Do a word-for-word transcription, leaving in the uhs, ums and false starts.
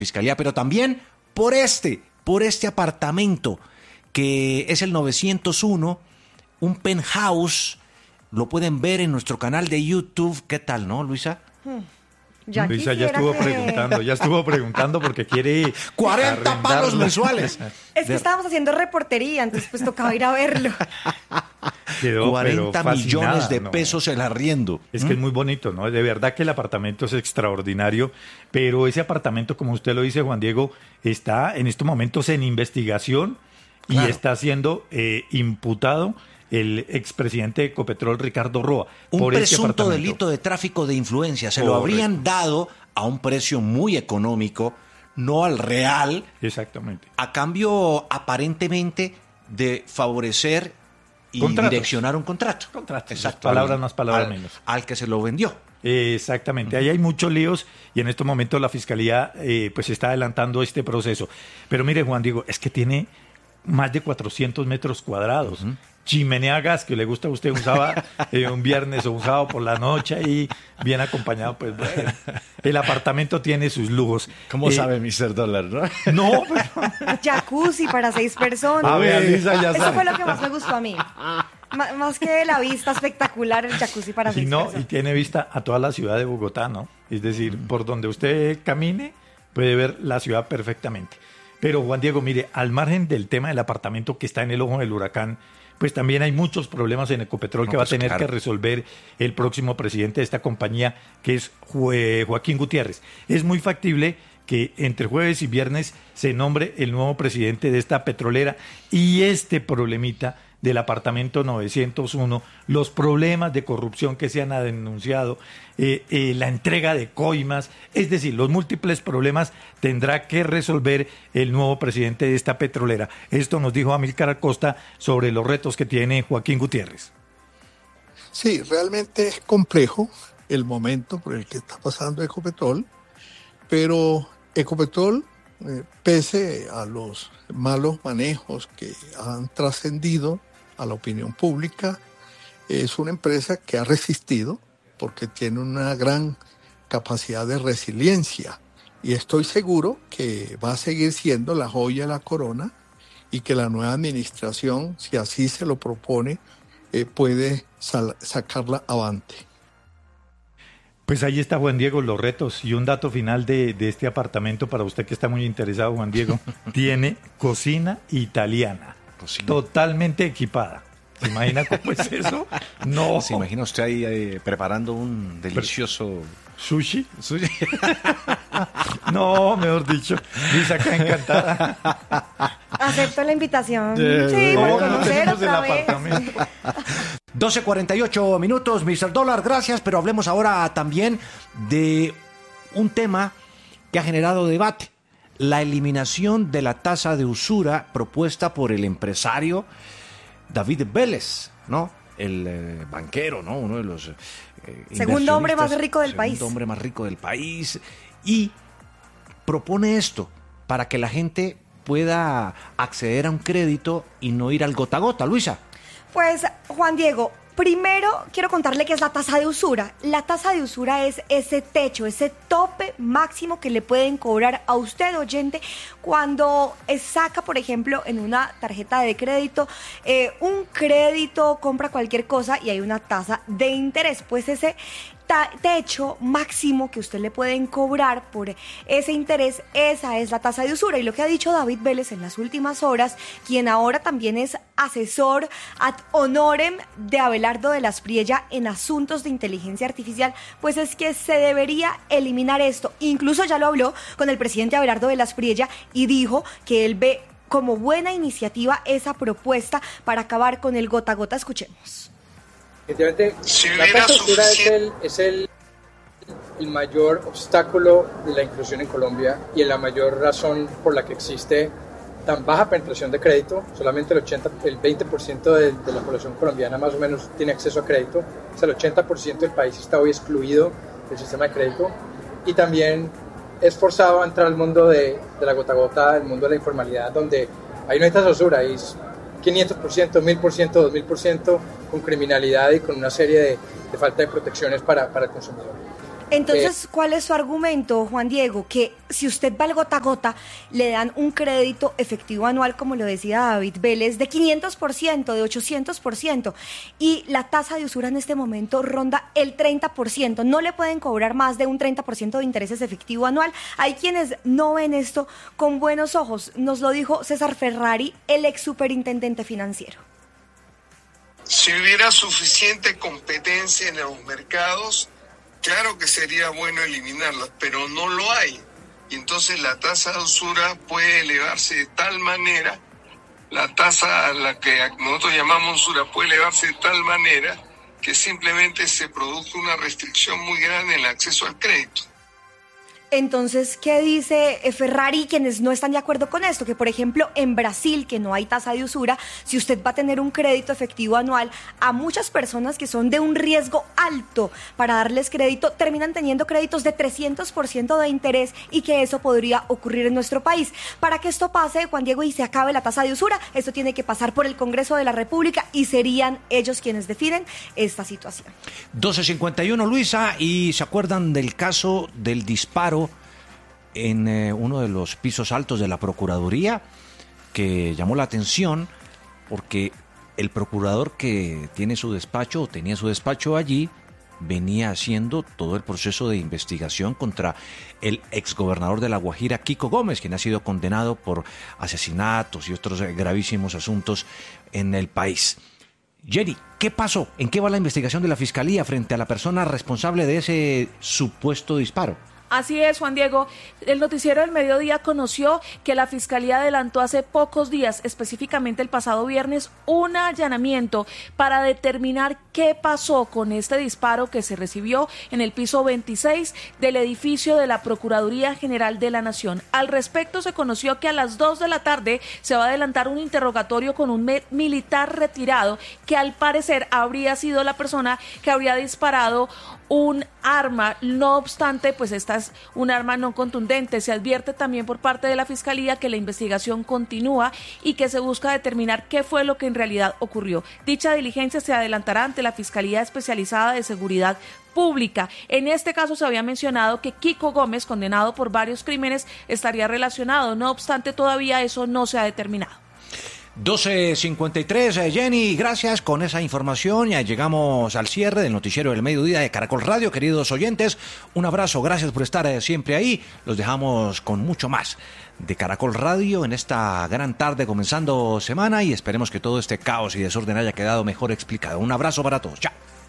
Fiscalía, pero también por este, por este apartamento que es el novecientos uno, un penthouse. Lo pueden ver en nuestro canal de YouTube. ¿Qué tal, no, Luisa? Hmm. Ya Luisa ya estuvo que... preguntando, ya estuvo preguntando porque quiere cuarenta palos mensuales. Es que estábamos haciendo reportería, entonces pues tocaba ir a verlo. Quedó, cuarenta millones de pesos no. el arriendo. Es que ¿Mm? es muy bonito, ¿no? De verdad que el apartamento es extraordinario, pero ese apartamento, como usted lo dice, Juan Diego, está en estos momentos en investigación y claro. está siendo eh, imputado el expresidente de Ecopetrol, Ricardo Roa. Un por presunto delito de tráfico de influencia. Se Correcto. Lo habrían dado a un precio muy económico, no al real. Exactamente. A cambio, aparentemente, de favorecer y Contratos. direccionar un contrato. Contratos. Exacto. Palabras más, palabras al, menos. Al que se lo vendió. Exactamente. Uh-huh. Ahí hay muchos líos y en estos momentos la Fiscalía eh, pues está adelantando este proceso. Pero mire, Juan Diego, es que tiene más de cuatrocientos metros cuadrados. Uh-huh. Chimenea a gas, que le gusta a usted, usaba eh, un viernes o un sábado por la noche y bien acompañado, pues bueno, el apartamento tiene sus lujos. ¿Cómo eh, sabe mister Dólar, no? No, pero... Jacuzzi para seis personas. A ver, Lisa, ya Eso sabe. fue lo que más me gustó a mí. M- más que la vista espectacular, el jacuzzi para seis y no, personas. Y tiene vista a toda la ciudad de Bogotá, ¿no? Es decir, mm. por donde usted camine, puede ver la ciudad perfectamente. Pero, Juan Diego, mire, al margen del tema del apartamento que está en el ojo del huracán, pues también hay muchos problemas en Ecopetrol no, que va pues a tener claro. que resolver el próximo presidente de esta compañía, que es Jo- Joaquín Gutiérrez. Es muy factible que entre jueves y viernes se nombre el nuevo presidente de esta petrolera y este problemita del apartamento novecientos uno, los problemas de corrupción que se han denunciado, eh, eh, la entrega de coimas, es decir, los múltiples problemas tendrá que resolver el nuevo presidente de esta petrolera. Esto nos dijo Amílcar Acosta sobre los retos que tiene Joaquín Gutiérrez. Sí, realmente es complejo el momento por el que está pasando Ecopetrol, pero Ecopetrol, eh, pese a los malos manejos que han trascendido a la opinión pública, es una empresa que ha resistido porque tiene una gran capacidad de resiliencia y estoy seguro que va a seguir siendo la joya de la corona y que la nueva administración, si así se lo propone, eh, puede sal- sacarla avante. Pues ahí está, Juan Diego, los retos. Y un dato final de, de este apartamento para usted que está muy interesado, Juan Diego. Tiene cocina italiana. Cocina. Totalmente equipada. ¿Se imagina cómo es eso? No. ¿Se imagina usted ahí eh, preparando un delicioso... ¿Sushi? ¿Sushi? No, mejor dicho. Luisa acá encantada. Acepto la invitación. Eh, sí, no, para no conocer tenemos otra el vez. apartamento. doce cuarenta y ocho minutos, mister Dólar, gracias, pero hablemos ahora también de un tema que ha generado debate, la eliminación de la tasa de usura propuesta por el empresario David Vélez, ¿no? El eh, banquero, ¿no? Uno de los eh, segundo hombre más rico del segundo país. Segundo hombre más rico del país. Y propone esto para que la gente pueda acceder a un crédito y no ir al gota a gota, Luisa. Pues, Juan Diego, primero quiero contarle qué es la tasa de usura. La tasa de usura es ese techo, ese tope máximo que le pueden cobrar a usted, oyente, cuando saca, por ejemplo, en una tarjeta de crédito, eh, un crédito, compra cualquier cosa y hay una tasa de interés. Pues ese ta- techo máximo que usted le pueden cobrar por ese interés, esa es la tasa de usura. Y lo que ha dicho David Vélez en las últimas horas, quien ahora también es asesor ad honorem de Abelardo de la Espriella en asuntos de inteligencia artificial, pues es que se debería eliminar esto. Incluso ya lo habló con el presidente Abelardo de la Espriella y dijo que él ve como buena iniciativa esa propuesta para acabar con el gota a gota. Escuchemos. Efectivamente, la tasa de usura es, el, es el, el mayor obstáculo de la inclusión en Colombia y la mayor razón por la que existe tan baja penetración de crédito. Solamente el, ochenta, el veinte por ciento de, de la población colombiana más o menos tiene acceso a crédito. O sea, el ochenta por ciento del país está hoy excluido del sistema de crédito y también es forzado a entrar al mundo de, de la gota a gota, el mundo de la informalidad, donde ahí no hay tasa de usura, hay quinientos por ciento, mil por ciento, dos mil por ciento con criminalidad y con una serie de, de falta de protecciones para, para el consumidor. Entonces, ¿cuál es su argumento, Juan Diego? Que si usted va al gota a gota, le dan un crédito efectivo anual, como lo decía David Vélez, de quinientos por ciento, de ochocientos por ciento, y la tasa de usura en este momento ronda el treinta por ciento. No le pueden cobrar más de un treinta por ciento de intereses efectivo anual. Hay quienes no ven esto con buenos ojos. Nos lo dijo César Ferrari, el ex superintendente financiero. Si hubiera suficiente competencia en los mercados, claro que sería bueno eliminarlas, pero no lo hay. Y entonces la tasa de usura puede elevarse de tal manera, la tasa a la que nosotros llamamos usura puede elevarse de tal manera que simplemente se produce una restricción muy grande en el acceso al crédito. Entonces, ¿qué dice Ferrari quienes no están de acuerdo con esto? Que, por ejemplo, en Brasil, que no hay tasa de usura, si usted va a tener un crédito efectivo anual, a muchas personas que son de un riesgo alto para darles crédito, terminan teniendo créditos de trescientos por ciento de interés y que eso podría ocurrir en nuestro país. Para que esto pase, Juan Diego, y se acabe la tasa de usura, esto tiene que pasar por el Congreso de la República y serían ellos quienes definen esta situación. doce cincuenta y uno, Luisa, ¿y se acuerdan del caso del disparo en eh, uno de los pisos altos de la Procuraduría, que llamó la atención porque el procurador que tiene su despacho o tenía su despacho allí venía haciendo todo el proceso de investigación contra el exgobernador de La Guajira, Kiko Gómez, quien ha sido condenado por asesinatos y otros gravísimos asuntos en el país? Jenny, ¿qué pasó? ¿En qué va la investigación de la Fiscalía frente a la persona responsable de ese supuesto disparo? Así es, Juan Diego. El noticiero del mediodía conoció que la Fiscalía adelantó hace pocos días, específicamente el pasado viernes, un allanamiento para determinar qué pasó con este disparo que se recibió en el piso veintiséis del edificio de la Procuraduría General de la Nación. Al respecto, se conoció que a las dos de la tarde se va a adelantar un interrogatorio con un militar retirado que al parecer habría sido la persona que habría disparado un arma. No obstante, pues esta es un arma no contundente. Se advierte también por parte de la Fiscalía que la investigación continúa y que se busca determinar qué fue lo que en realidad ocurrió. Dicha diligencia se adelantará ante la Fiscalía Especializada de Seguridad Pública. En este caso se había mencionado que Kiko Gómez, condenado por varios crímenes, estaría relacionado. No obstante, todavía eso no se ha determinado. doce cincuenta y tres, Jenny, gracias. Con esa información ya llegamos al cierre del noticiero del mediodía de Caracol Radio. Queridos oyentes, un abrazo, gracias por estar siempre ahí. Los dejamos con mucho más de Caracol Radio en esta gran tarde comenzando semana y esperemos que todo este caos y desorden haya quedado mejor explicado. Un abrazo para todos, chao.